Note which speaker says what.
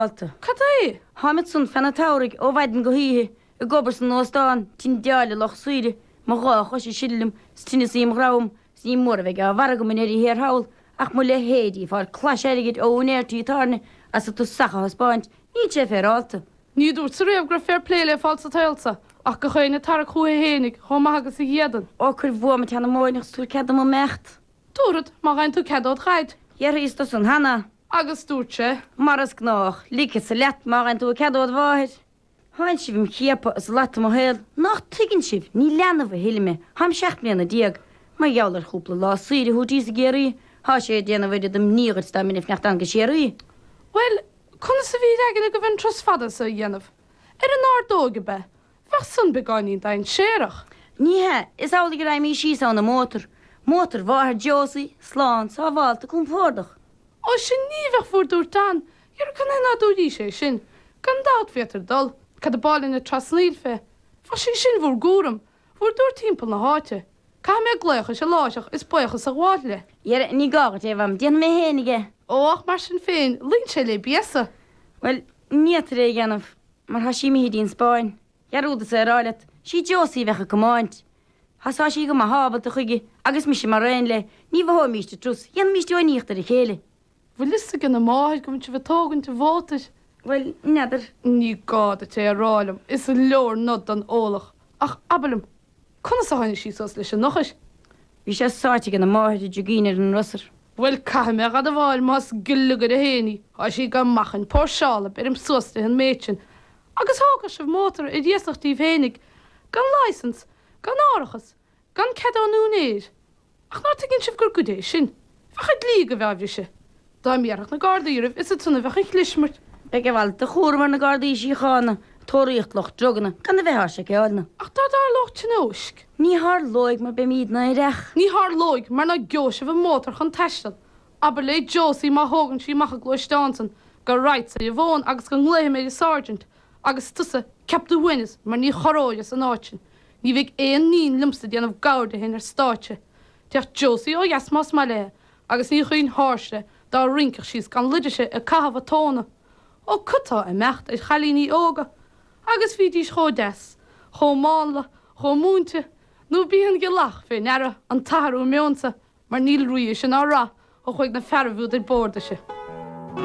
Speaker 1: Alta.
Speaker 2: Cadé?
Speaker 1: Hamid sun fena taurig ó bhaidin go híthe I gobar san nóstáin tin deáile lech suide má gá chuis sillim stíine sim rám sí mór bheith a bhar go minéirí hir hail ach mu le héadí fáil claiséigid ó néirtíí tarna as tú sacha Spáint ní sé fé alta.
Speaker 2: Ní dúirt sa réamh gur fair play le fáilsa tailsa ach go chuoine tar chuha hénig chomagus i ghéadan.
Speaker 1: Ó chur bhua me teanna móineach tú ceadam ó mecht.
Speaker 2: Dúrad má gain tú ceadód chaid.
Speaker 1: Dhear ísta san hana.
Speaker 2: Agus dúirt sé.
Speaker 1: Maras gnách, lícha sa leat má gain tú ceadód bháir. Hain si bhím chiaapa as lata mo héil, nach tuiginn sibh, ní leanamh hiilime, ham seach bliana diaag, má joular chúpla lá suide hú dísa géirí, há sé déanana bhide dom nígad sta minif necht an go séirí.
Speaker 2: Well, chuna sa bhí agin go bhain tros fada sa dhéanamh. An ardóga be, bheith sun begáinín dain séireach.
Speaker 1: Ní he, is ála go raimí síos an na mótar. Mótar bháthar Josie, slán, sa bháilta chun fórdach.
Speaker 2: Ó sin ní bheith fuair dúirt dan, ar can hena dúirí sé sin, gan dát fétar dul, cad a báilin na trasníl fé. Fa sin bhúr gúram, bhúr dúir timppla na háte. Ca mé gléocha se láiseach is buochas a gháile.
Speaker 1: Iar ní gágat bham déan mé hénige.
Speaker 2: Óach mar sin féin, lín sé le biasa.
Speaker 1: Well, níat ré ganamh, mar ha sí mi hídín Spáin. Jarúda sé ráilet, sí Josie bhecha gomáint. Hasá sí go má hábal a chuige, agus mi sé mar réin le, ní bhá míiste trús, dhéan míiste ó níochtar I chéile.
Speaker 2: Bhfuil lista gan na máid gom te bheith tógann te bhótais.
Speaker 1: Well, neidir.
Speaker 2: Ní gáda té a rálam, is a leor nod an ólach. Ach, abalam, chuna sa haine síos leis an nochas?
Speaker 1: Bhí sé sáte gan na máid I jogínar an Russar.
Speaker 2: Well, caime gad a bháil más gilugad a héni, a sí gan machan pór seála ber im suasta an méitsin. Agus hágas sih mótar I dhéasachtaí bhénig, gan license, gan árachas, gan cedá núnéir. Ach ná teginn sih gur gudéis sin, fachad lí go bheabhri se. Dá miarach na gardaíirih is a tunna bhecha chlismart.
Speaker 1: Be go bhil de chómar na gardaí sí chána, tóíocht loch drogna, gan na bheitthar se ceáilna.
Speaker 2: Ach tá dar loch tin óisc.
Speaker 1: Ní thar loig mar be míad na reach.
Speaker 2: Ní thar loig mar na gceos a bh mótar chun teistal. Aber le Josie má hágann sí macha glóisteánsan, go right sa I bhón agus go ngléim é sergeant, agus tusa Captain Winnes mar ní choróias an áitin. Ní bhíh éon níon limsa déanamh gabhda hin stáite. Teach Josie ó jas más má le, agus ní chuoin háiste dá rincach síos gan lidiise a cahabh tóna. Ó cutá I mecht I chalíní óga, agus bhí dís chó des, chó mála, chó múnte, nó bíhan go lach fé nera an taharú meonsa, mar níl ruí sin á rá, ó chuig na fervúd I bórda se.